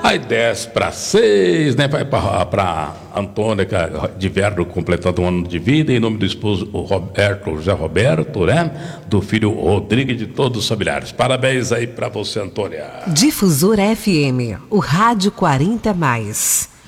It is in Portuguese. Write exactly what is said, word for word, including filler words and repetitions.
Aí dez para seis, né? Vai para Antônia de Verdo completando um ano de vida, em nome do esposo o Roberto, José Roberto, né? Do filho Rodrigo e de todos os familiares. Parabéns aí para você, Antônia. Difusora F M, o rádio quarenta mais.